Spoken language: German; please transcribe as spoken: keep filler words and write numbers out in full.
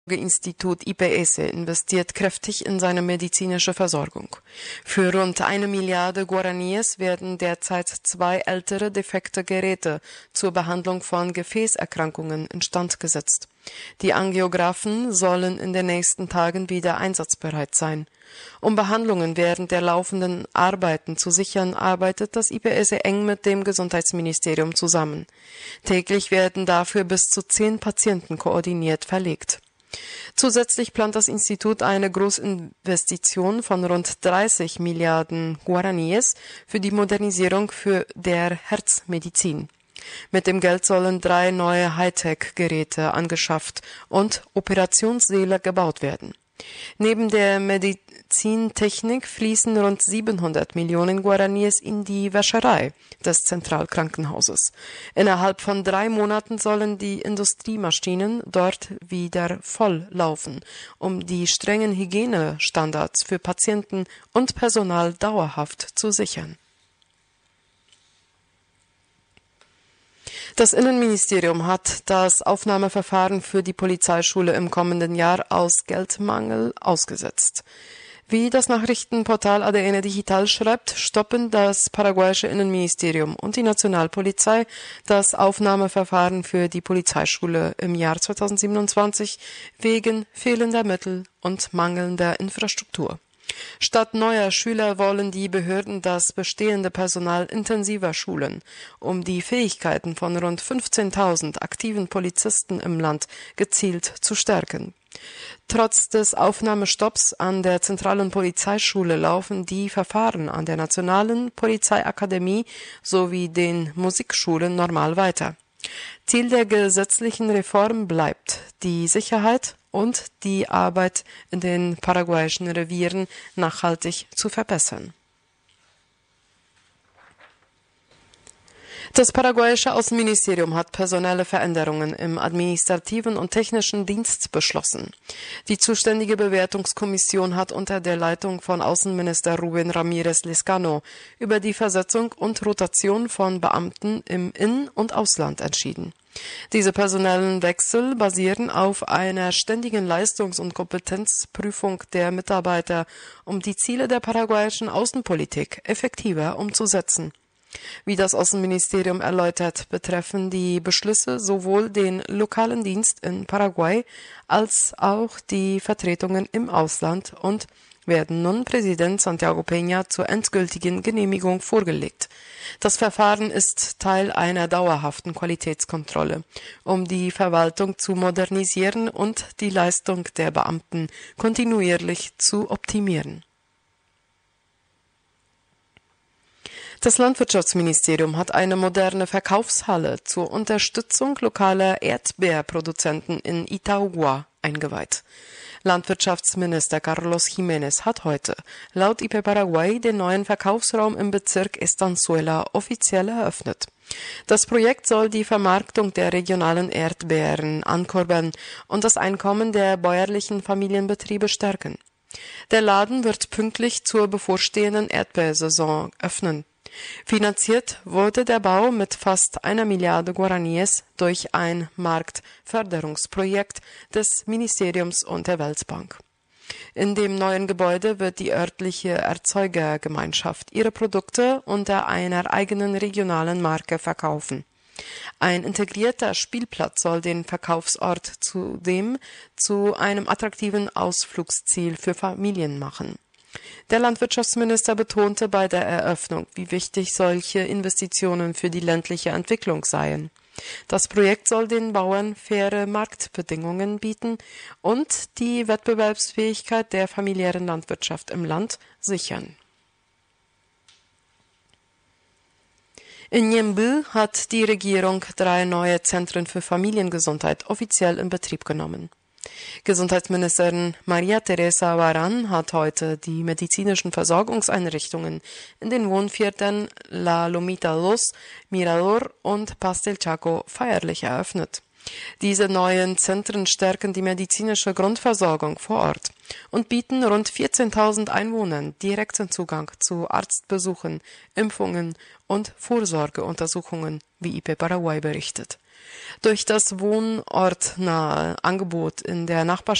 Institut I P S investiert kräftig in seine medizinische Versorgung. Für rund eine Milliarde Guaraníes werden derzeit zwei ältere defekte Geräte zur Behandlung von Gefäßerkrankungen instand gesetzt. Die Angiographen sollen in den nächsten Tagen wieder einsatzbereit sein. Um Behandlungen während der laufenden Arbeiten zu sichern, arbeitet das I P S eng mit dem Gesundheitsministerium zusammen. Täglich werden dafür bis zu zehn Patienten koordiniert verlegt. Zusätzlich plant das Institut eine Großinvestition von rund dreißig Milliarden Guaraníes für die Modernisierung für der Herzmedizin. Mit dem Geld sollen drei neue Hightech-Geräte angeschafft und Operationssäle gebaut werden. Neben der Medizintechnik fließen rund siebenhundert Millionen Guaraníes in die Wäscherei des Zentralkrankenhauses. Innerhalb von drei Monaten sollen die Industriemaschinen dort wieder voll laufen, um die strengen Hygienestandards für Patienten und Personal dauerhaft zu sichern. Das Innenministerium hat das Aufnahmeverfahren für die Polizeischule im kommenden Jahr aus Geldmangel ausgesetzt. Wie das Nachrichtenportal A D N Digital schreibt, stoppen das paraguayische Innenministerium und die Nationalpolizei das Aufnahmeverfahren für die Polizeischule im Jahr zweitausendsiebenundzwanzig wegen fehlender Mittel und mangelnder Infrastruktur. Statt neuer Schüler wollen die Behörden das bestehende Personal intensiver schulen, um die Fähigkeiten von rund fünfzehntausend aktiven Polizisten im Land gezielt zu stärken. Trotz des Aufnahmestopps an der zentralen Polizeischule laufen die Verfahren an der Nationalen Polizeiakademie sowie den Musikschulen normal weiter. Ziel der gesetzlichen Reform bleibt die Sicherheit und die Arbeit in den paraguayischen Revieren nachhaltig zu verbessern. Das paraguayische Außenministerium hat personelle Veränderungen im administrativen und technischen Dienst beschlossen. Die zuständige Bewertungskommission hat unter der Leitung von Außenminister Rubén Ramírez Lezcano über die Versetzung und Rotation von Beamten im In- und Ausland entschieden. Diese personellen Wechsel basieren auf einer ständigen Leistungs- und Kompetenzprüfung der Mitarbeiter, um die Ziele der paraguayischen Außenpolitik effektiver umzusetzen. Wie das Außenministerium erläutert, betreffen die Beschlüsse sowohl den lokalen Dienst in Paraguay als auch die Vertretungen im Ausland und werden nun Präsident Santiago Peña zur endgültigen Genehmigung vorgelegt. Das Verfahren ist Teil einer dauerhaften Qualitätskontrolle, um die Verwaltung zu modernisieren und die Leistung der Beamten kontinuierlich zu optimieren. Das Landwirtschaftsministerium hat eine moderne Verkaufshalle zur Unterstützung lokaler Erdbeerproduzenten in Itaúa eingeweiht. Landwirtschaftsminister Carlos Jiménez hat heute laut I P Paraguay den neuen Verkaufsraum im Bezirk Estanzuela offiziell eröffnet. Das Projekt soll die Vermarktung der regionalen Erdbeeren ankurbeln und das Einkommen der bäuerlichen Familienbetriebe stärken. Der Laden wird pünktlich zur bevorstehenden Erdbeersaison öffnen. Finanziert wurde der Bau mit fast einer Milliarde Guaraníes durch ein Marktförderungsprojekt des Ministeriums und der Weltbank. In dem neuen Gebäude wird die örtliche Erzeugergemeinschaft ihre Produkte unter einer eigenen regionalen Marke verkaufen. Ein integrierter Spielplatz soll den Verkaufsort zudem zu einem attraktiven Ausflugsziel für Familien machen. Der Landwirtschaftsminister betonte bei der Eröffnung, wie wichtig solche Investitionen für die ländliche Entwicklung seien. Das Projekt soll den Bauern faire Marktbedingungen bieten und die Wettbewerbsfähigkeit der familiären Landwirtschaft im Land sichern. In Ñemby hat die Regierung drei neue Zentren für Familiengesundheit offiziell in Betrieb genommen. Gesundheitsministerin María Teresa Barán hat heute die medizinischen Versorgungseinrichtungen in den Wohnvierteln La Lomita dos, Mirador und Pastel Chaco feierlich eröffnet. Diese neuen Zentren stärken die medizinische Grundversorgung vor Ort und bieten rund vierzehntausend Einwohnern direkten Zugang zu Arztbesuchen, Impfungen und Vorsorgeuntersuchungen, wie I P Paraguay berichtet. Durch das wohnortnahe Angebot in der Nachbarschaft